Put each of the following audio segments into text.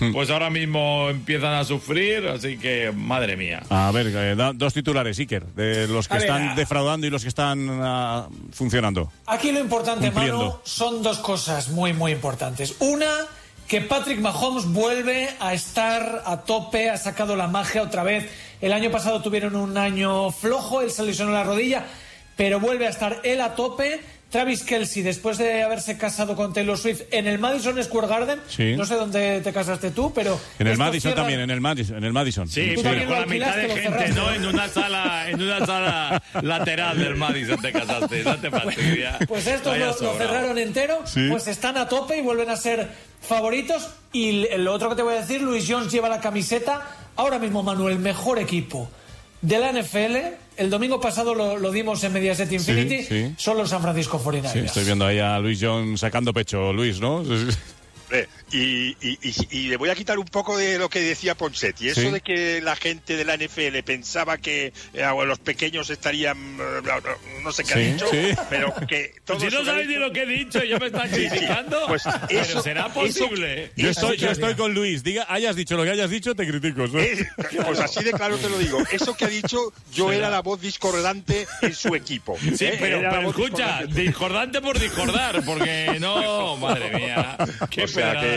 pues ahora mismo empiezan a sufrir, así que madre mía. A ver, dos titulares, Iker, de los que están defraudando y los que están funcionando. Aquí lo importante, cumpliendo. Manu, son dos cosas muy, muy importantes. Una, que Patrick Mahomes vuelve a estar a tope, ha sacado la magia otra vez. El año pasado tuvieron un año flojo, él se lesionó la rodilla, pero vuelve a estar él a tope. Travis Kelce, después de haberse casado con Taylor Swift en el Madison Square Garden, sí. No sé dónde te casaste tú, pero... En el Madison también, en el Madison. Sí, pero con la mitad de gente, ¿no? En una sala lateral del Madison te casaste, no te fastidia. Pues estos lo cerraron entero, sí. Pues están a tope y vuelven a ser favoritos. Y lo otro que te voy a decir, Luis Jones lleva la camiseta, ahora mismo, Manu, el mejor equipo de la NFL. El domingo pasado lo dimos en Mediaset Infinity, sí. Son los San Francisco 49ers. Sí, estoy viendo ahí a Luis Jones sacando pecho, Luis, ¿no? Y le voy a quitar un poco de lo que decía Ponseti, eso de que la gente de la NFL pensaba que los pequeños estarían, no sé qué ha dicho, pero que todos... Si no sabéis ni lo que he dicho, yo me están criticando, pues pero será posible. Yo estoy con Luis, hayas dicho lo que hayas dicho, te critico. Pues así de claro te lo digo, eso que ha dicho, yo era la voz discordante en su equipo. Sí, pero escucha, discordante por discordar, porque no, madre mía, qué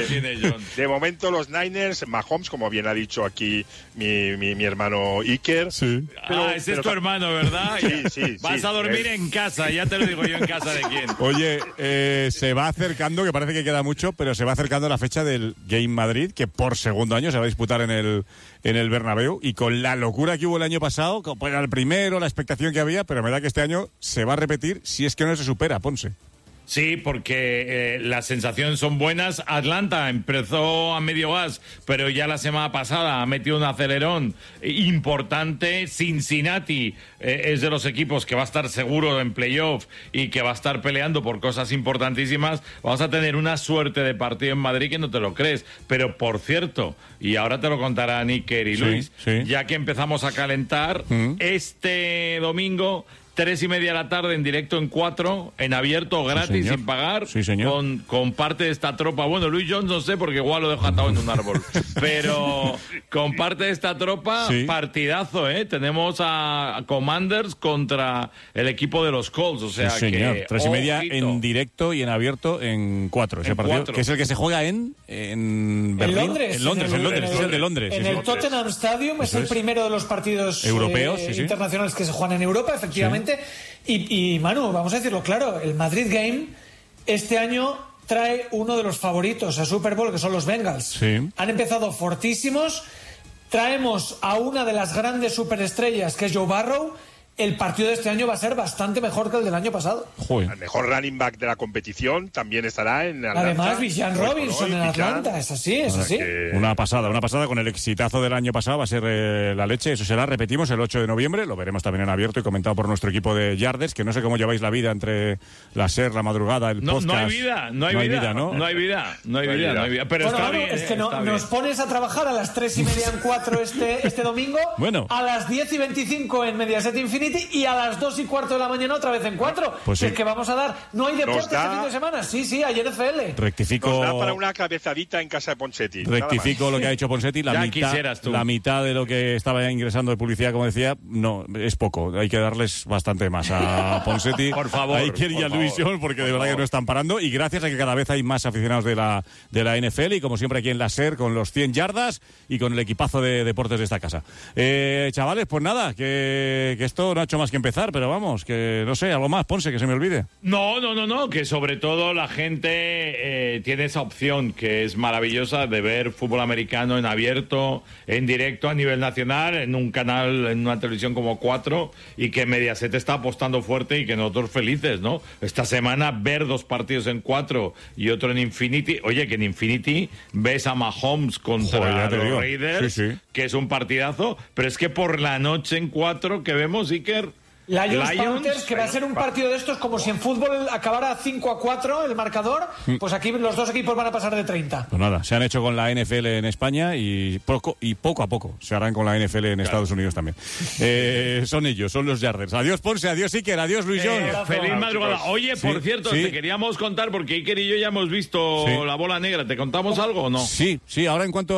de momento los Niners, Mahomes, como bien ha dicho aquí mi hermano Iker. Sí. Ese es tu hermano, ¿verdad? Sí. Vas a dormir en casa, ya te lo digo yo, en casa de quién. Oye, se va acercando, que parece que queda mucho, pero se va acercando la fecha del Game Madrid, que por segundo año se va a disputar en el Bernabéu, y con la locura que hubo el año pasado, como era el primero, la expectación que había, pero me da que este año se va a repetir si es que no se supera, Ponce. Sí, porque las sensaciones son buenas. Atlanta empezó a medio gas, pero ya la semana pasada ha metido un acelerón importante. Cincinnati es de los equipos que va a estar seguro en playoff y que va a estar peleando por cosas importantísimas. Vamos a tener una suerte de partido en Madrid que no te lo crees. Pero, por cierto, y ahora te lo contarán Iker y Luis, ya que empezamos a calentar, este domingo... 3:30 de la tarde en directo en 4, en abierto, gratis, sin pagar, con parte de esta tropa. Bueno, Luis Jones no sé, porque igual lo dejo atado en un árbol. Pero con parte de esta tropa, partidazo, ¿eh? Tenemos a Commanders contra el equipo de los Colts. O sea que 3:30 en directo y en abierto en 4. Ese partido, que es el que se juega en Berlín. En Londres, es el de Londres. En el Tottenham Stadium es el primero de los partidos europeos, internacionales que se juegan en Europa, efectivamente. Y Manu, vamos a decirlo claro, el Madrid Game este año trae uno de los favoritos a Super Bowl, que son los Bengals. Han empezado fortísimos. Traemos a una de las grandes superestrellas, que es Joe Burrow. El partido de este año va a ser bastante mejor que el del año pasado. El mejor running back de la competición también estará en Atlanta. Además, Bijan Robinson en Atlanta, es así. Una pasada con el exitazo del año pasado, va a ser la leche. Eso será, repetimos, el 8 de noviembre, lo veremos también en abierto y comentado por nuestro equipo de Yarders, que no sé cómo lleváis la vida entre la SER, la madrugada, el podcast. No hay vida. No hay vida. Pero bueno, está bien. Es que nos pones a trabajar a las 3:30 en 4 este domingo, a las 10:25 en Mediaset Infinity, y a las 2:15 de la mañana otra vez en 4. Pues es que vamos a dar... ¿No hay deporte este fin de semana? Sí, hay NFL. Rectifico... Nos da para una cabezadita en casa de Ponsetti. Rectifico lo que ha dicho Ponsetti. La mitad de lo que estaba ingresando de publicidad, como decía, no, es poco. Hay que darles bastante más a Ponsetti. Por favor. A Iker y a Luis Jones, porque de verdad que no están parando. Y gracias a que cada vez hay más aficionados de la NFL, y como siempre aquí en la SER, con los 100 yardas y con el equipazo de deportes de esta casa. Chavales, pues nada, que esto no ha hecho más que empezar, pero vamos, que no sé, algo más, Ponce, que se me olvide. No, que sobre todo la gente tiene esa opción que es maravillosa de ver fútbol americano en abierto, en directo a nivel nacional, en un canal, en una televisión como 4, y que Mediaset está apostando fuerte y que nosotros felices, ¿no? Esta semana ver 2 partidos en 4 y otro en Infinity. Oye, que en Infinity ves a Mahomes contra los Raiders, que es un partidazo, pero es que por la noche en 4 que vemos, Iker, Lions Panthers, que va a ser un partido de estos como si en fútbol acabara 5-4 el marcador, pues aquí los dos equipos van a pasar de 30. Pues nada, se han hecho con la NFL en España y poco a poco se harán con la NFL en Estados Unidos también. Son ellos, son los Yarders. Adiós Ponce, adiós Iker, adiós Luis Jones. Feliz madrugada. Oye, por cierto, te queríamos contar, porque Iker y yo ya hemos visto La Bola Negra. ¿Te contamos algo o no? Sí, ahora en cuanto